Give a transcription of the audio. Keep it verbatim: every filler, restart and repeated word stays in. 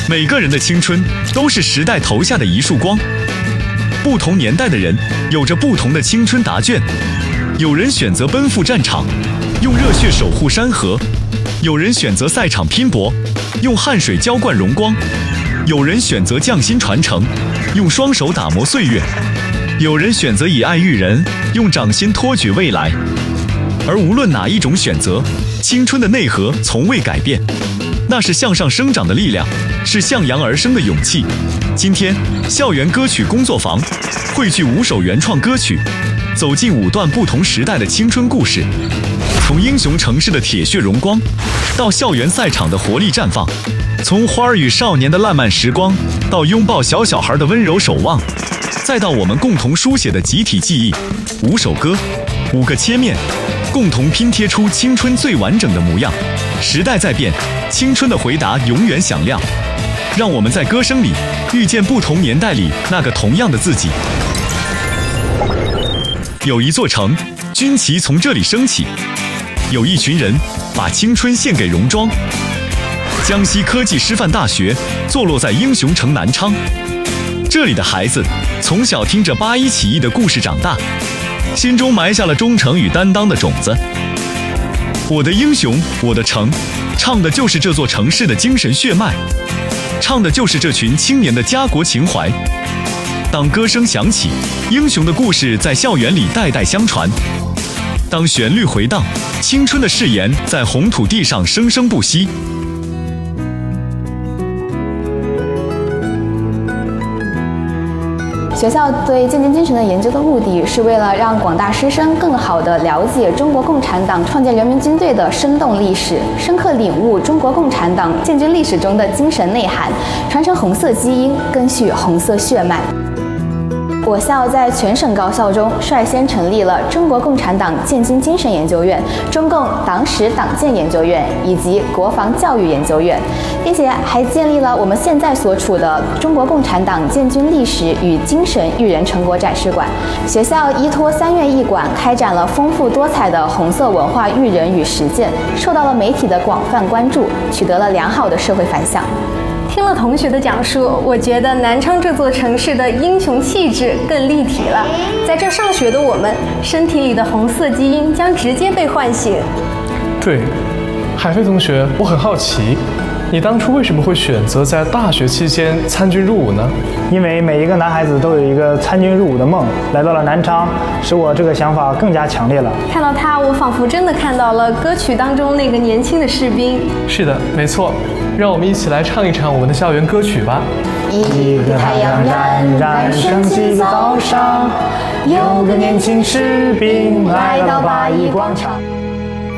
每个人的青春都是时代投下的一束光，不同年代的人有着不同的青春答卷。有人选择奔赴战场，用热血守护山河；有人选择赛场拼搏，用汗水浇灌荣光；有人选择匠心传承，用双手打磨岁月；有人选择以爱育人，用掌心托举未来。而无论哪一种选择，青春的内核从未改变，那是向上生长的力量，是向阳而生的勇气。今天，校园歌曲工作坊汇聚五首原创歌曲，走进五段不同时代的青春故事，从英雄城市的铁血荣光，到校园赛场的活力绽放，从花儿与少年的烂漫时光，到拥抱小小孩的温柔守望，再到我们共同书写的集体记忆。五首歌，五个切面，共同拼贴出青春最完整的模样。时代在变，青春的回答永远响亮。让我们在歌声里遇见不同年代里那个同样的自己。有一座城，军旗从这里升起；有一群人，把青春献给戎庄。江西科技师范大学坐落在英雄城南昌，这里的孩子从小听着八一起义的故事长大，心中埋下了忠诚与担当的种子。我的英雄，我的城，唱的就是这座城市的精神血脉，唱的就是这群青年的家国情怀。当歌声响起，英雄的故事在校园里代代相传。当旋律回荡，青春的誓言在红土地上生生不息。 学校对建军精神的研究的目的是为了让广大师生更好地了解中国共产党创建人民军队的生动历史，深刻领悟中国共产党建军历史中的精神内涵，传承红色基因，赓续红色血脉。我校在全省高校中率先成立了中国共产党建军精神研究院、中共党史党建研究院以及国防教育研究院，并且还建立了我们现在所处的中国共产党建军历史与精神育人成果展示馆。学校依托三院一馆，开展了丰富多彩的红色文化育人与实践，受到了媒体的广泛关注，取得了良好的社会反响。 听了同学的讲述，我觉得南昌这座城市的英雄气质更立体了。在这上学的我们，身体里的红色基因将直接被唤醒。 对，海飞同学，我很好奇，你当初为什么会选择在大学期间参军入伍呢？ 因为每一个男孩子都有一个参军入伍的梦，来到了南昌，使我这个想法更加强烈了。 看到他，我仿佛真的看到了歌曲当中那个年轻的士兵。 是的，没错。让我们一起来唱一场我们的校园歌曲吧。 一个太阳冉冉升起的早上，有个年轻士兵来到八一广场。